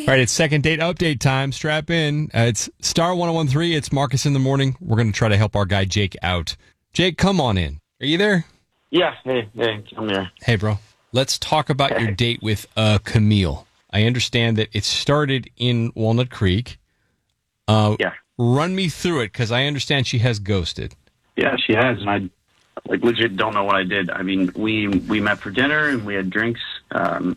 All right, it's second date update time. Strap in. It's Star 1013. It's Marcus in the morning. We're going to try to help our guy Jake out. Jake, come on in. Are you there? Yeah, hey, I'm here. Hey, bro. Let's talk about your date with Camille. I understand that it started in Walnut Creek. Yeah. Run me through it, because I understand she has ghosted. Yeah, she has, and I legit don't know what I did. I mean, we met for dinner and we had drinks, right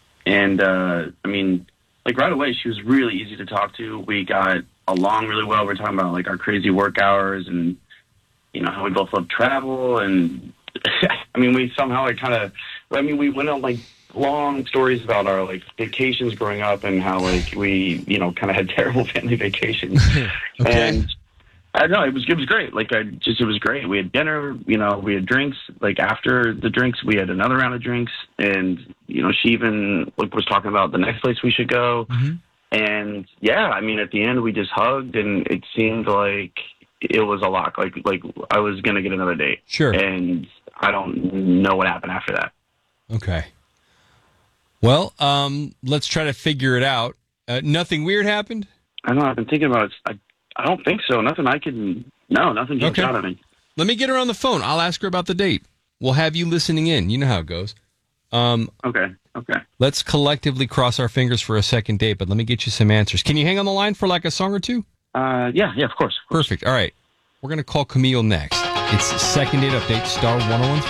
away she was really easy to talk to. We got along really well. We're talking about our crazy work hours and how we both love travel, and we somehow we went on long stories about our vacations growing up and how we kind of had terrible family vacations. Okay. And I don't know, it was great. It was great. We had dinner, we had drinks. After the drinks, we had another round of drinks, and she even was talking about the next place we should go. Mm-hmm. And yeah, at the end we just hugged, and it seemed like it was a lock. I was gonna get another date. Sure. And I don't know what happened after that. Okay. Well, let's try to figure it out. Nothing weird happened? I don't know. I've been thinking about it. I don't think so. Nothing jumps out at me. Let me get her on the phone. I'll ask her about the date. We'll have you listening in. You know how it goes. Okay. Let's collectively cross our fingers for a second date, but let me get you some answers. Can you hang on the line for a song or two? Yeah, of course. Perfect. All right. We're going to call Camille next. It's second date update, Star 1013.